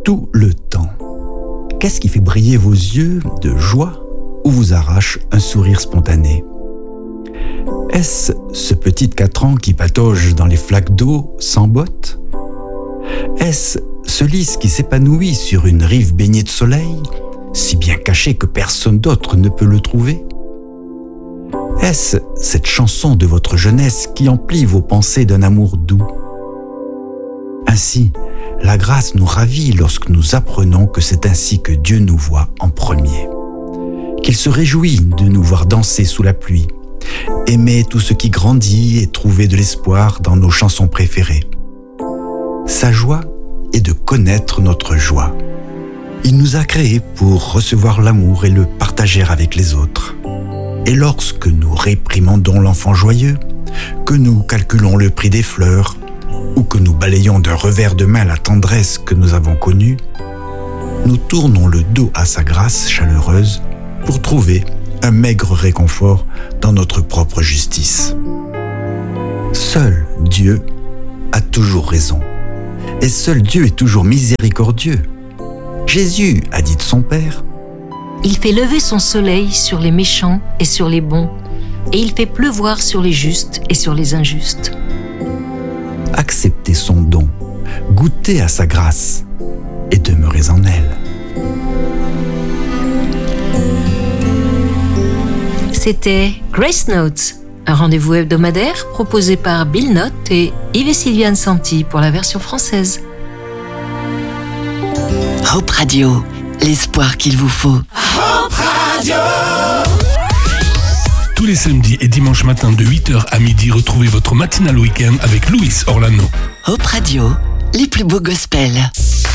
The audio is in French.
tout le temps. Qu'est-ce qui fait briller vos yeux de joie ou vous arrache un sourire spontané? Est-ce ce petit 4 ans qui patauge dans les flaques d'eau sans bottes? Est-ce ce lys qui s'épanouit sur une rive baignée de soleil, si bien caché que personne d'autre ne peut le trouver? Est-ce cette chanson de votre jeunesse qui emplit vos pensées d'un amour doux? Ainsi, la grâce nous ravit lorsque nous apprenons que c'est ainsi que Dieu nous voit en premier, qu'il se réjouit de nous voir danser sous la pluie, aimer tout ce qui grandit et trouver de l'espoir dans nos chansons préférées. Sa joie est de connaître notre joie. Il nous a créés pour recevoir l'amour et le partager avec les autres. Et lorsque nous réprimandons l'enfant joyeux, que nous calculons le prix des fleurs, ou que nous balayons d'un revers de main la tendresse que nous avons connue, nous tournons le dos à sa grâce chaleureuse pour trouver un maigre réconfort dans notre propre justice. Seul Dieu a toujours raison, et seul Dieu est toujours miséricordieux. Jésus a dit de son Père: Il fait lever son soleil sur les méchants et sur les bons, et il fait pleuvoir sur les justes et sur les injustes. Acceptez son don, goûtez à sa grâce et demeurez en elle. C'était Grace Notes, un rendez-vous hebdomadaire proposé par Bill Note et Yves et Sylviane Santi pour la version française. Hope Radio, l'espoir qu'il vous faut. Hope Radio. Tous les samedis et dimanches matins de 8h à midi, retrouvez votre matinale week-end avec Louis Orlano. Hope Radio, les plus beaux gospels.